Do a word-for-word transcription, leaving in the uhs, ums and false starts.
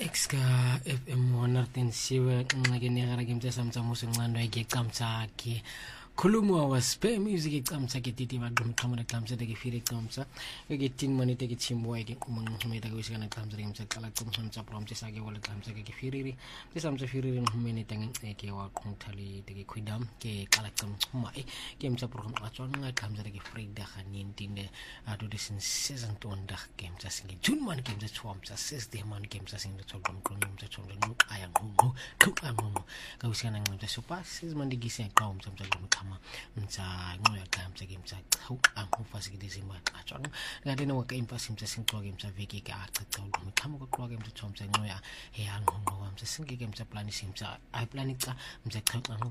Exka F M one siwe nxake negara ke mtsa samtsa mo senqando ke qamtsa ke khulumo wa spare music ke qamtsa ke titi ba dum qhamula qamtsa ke fire qamtsa ke tin monite ke chimbo ke quma ngumeta ke usikana qamtsa ke mtsa qala qumtsa prompt sa ke wala qamtsa ke firiri ke samtsa firiri ngumene tang ke wa qunthali ke khwidam ke qala qumma ke mtsa program a tswana nga qamtsa ke frida ganin tinde a do disin season tonda ke mtsa singe june man ke mtsa tswamtsa sixty man ke mtsa singe tsogom qonyo mtsa tsogom no aya ngu qhuqa ngomo ka usikana ngumtsa super season man digiseqa mtsa mtsa qama mtsa ngoya qamtsa ke mtsa qhu angufasi ke disimba qatswana ngade no ka impasi mtsa singxoke mtsa veki ke acaca ngomo qhamu ko qwa ke mtsa tsomtsa ngoya he angqonqo mtsa singe ke mtsa plan simtsa I plan ica mtsa qhaqa